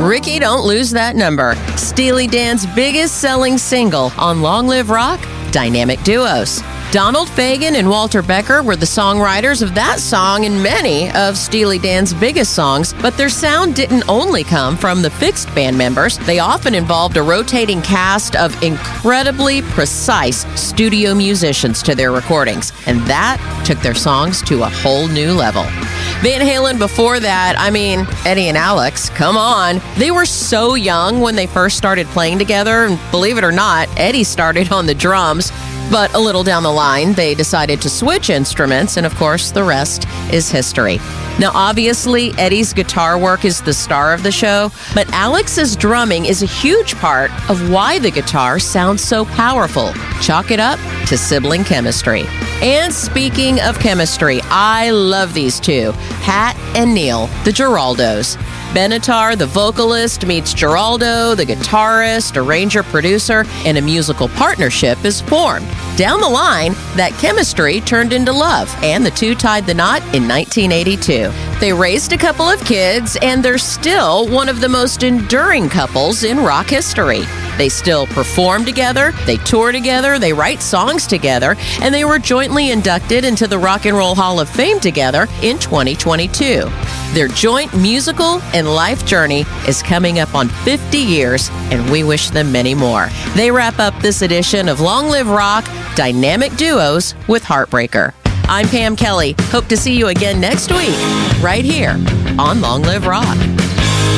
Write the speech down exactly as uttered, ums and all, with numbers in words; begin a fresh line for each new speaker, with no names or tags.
Ricky, don't lose that number. Steely Dan's biggest selling single on Long Live Rock, Dynamic Duos. Donald Fagen and Walter Becker were the songwriters of that song and many of Steely Dan's biggest songs, but their sound didn't only come from the fixed band members. They often involved a rotating cast of incredibly precise studio musicians to their recordings, and that took their songs to a whole new level. Van Halen before that, I mean, Eddie and Alex, come on. They were so young when they first started playing together, and believe it or not, Eddie started on the drums. But a little down the line, they decided to switch instruments, and of course, the rest is history. Now, obviously, Eddie's guitar work is the star of the show, but Alex's drumming is a huge part of why the guitar sounds so powerful. Chalk it up to sibling chemistry. And speaking of chemistry, I love these two, Pat and Neil, the Giraldos. Benatar, the vocalist, meets Giraldo, the guitarist, arranger-producer, and a musical partnership is formed. Down the line, that chemistry turned into love, and the two tied the knot in nineteen eighty-two. They raised a couple of kids, and they're still one of the most enduring couples in rock history. They still perform together, they tour together, they write songs together, and they were jointly inducted into the Rock and Roll Hall of Fame together in twenty twenty-two. Their joint musical and life journey is coming up on fifty years, and we wish them many more. They wrap up this edition of Long Live Rock, Dynamic Duos with Heartbreaker. I'm Pam Kelly. Hope to see you again next week, right here on Long Live Rock.